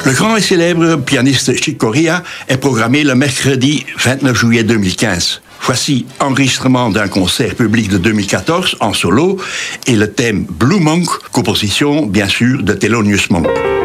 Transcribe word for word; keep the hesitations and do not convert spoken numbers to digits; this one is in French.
Le grand et célèbre pianiste Chick Corea est programmé le mercredi vingt-neuf juillet deux mille quinze. Voici enregistrement d'un concert public de deux mille quatorze en solo et le thème Blue Monk, composition bien sûr de Thelonious Monk.